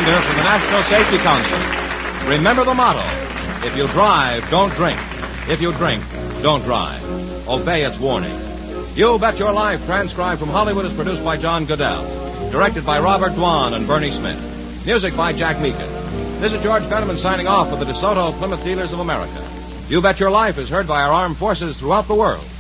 reminder from the National Safety Council. Remember the motto: if you drive, don't drink. If you drink, don't drive. Obey its warning. You Bet Your Life, transcribed from Hollywood, is produced by John Goodell. Directed by Robert Dwan and Bernie Smith. Music by Jack Meakin. This is George Fenneman signing off for the DeSoto Plymouth Dealers of America. You Bet Your Life is heard by our armed forces throughout the world.